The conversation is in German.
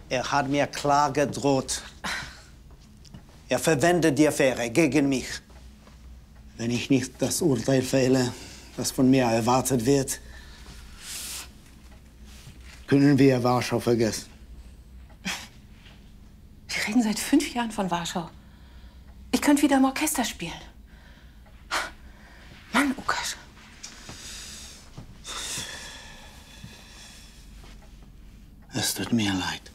Er hat mir klar gedroht. Er verwendet die Affäre gegen mich. Wenn ich nicht das Urteil fälle, das von mir erwartet wird, können wir Warschau vergessen. Wir reden seit 5 Jahren von Warschau. Ich könnte wieder im Orchester spielen. Mann, Łukasz. Es tut mir leid.